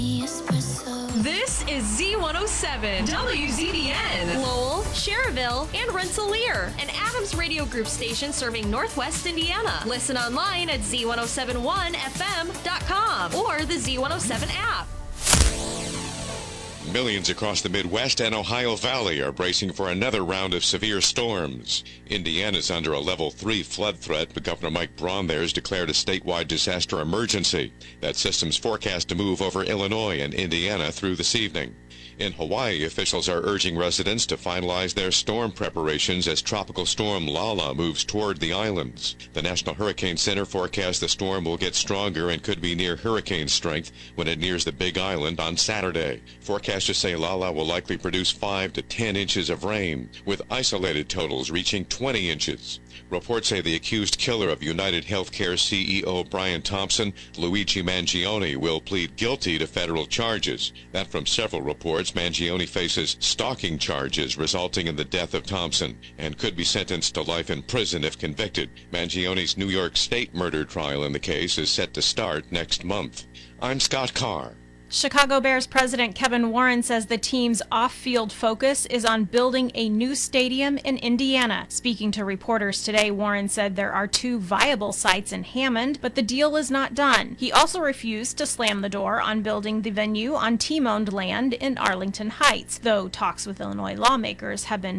This is Z107, WZDN, Lowell, Cherville, and Rensselaer, an Adams Radio Group station serving Northwest Indiana. Listen online at Z1071FM.com or the Z107 app. Millions across the Midwest and Ohio Valley are bracing for another round of severe storms. Indiana's under a level 3 flood threat, but Governor Mike Braun there has declared a statewide disaster emergency. That system's forecast to move over Illinois and Indiana through this evening. In Hawaii, officials are urging residents to finalize their storm preparations as Tropical Storm Lala moves toward the islands. The National Hurricane Center forecasts the storm will get stronger and could be near hurricane strength when it nears the Big Island on Saturday. Forecasters say Lala will likely produce 5 to 10 inches of rain, with isolated totals reaching 20 inches. Reports say the accused killer of United Healthcare CEO Brian Thompson, Luigi Mangione, will plead guilty to federal charges. That from several reports, Mangione faces stalking charges resulting in the death of Thompson and could be sentenced to life in prison if convicted. Mangione's New York State murder trial in the case is set to start next month. I'm Scott Carr. Chicago Bears president Kevin Warren says the team's off-field focus is on building a new stadium in Indiana. Speaking to reporters today, Warren said there are 2 viable sites in Hammond, but the deal is not done. He also refused to slam the door on building the venue on team-owned land in Arlington Heights, though talks with Illinois lawmakers have been